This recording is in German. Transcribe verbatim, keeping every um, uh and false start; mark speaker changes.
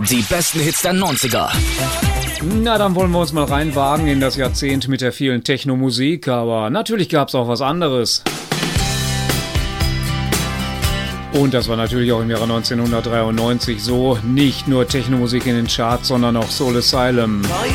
Speaker 1: Die besten Hits der neunziger.
Speaker 2: Na, dann wollen wir uns mal reinwagen in das Jahrzehnt mit der vielen Techno-Musik, aber natürlich gab es auch was anderes. Und das war natürlich auch im Jahre neunzehnhundertdreiundneunzig so, nicht nur Techno-Musik in den Charts, sondern auch Soul Asylum.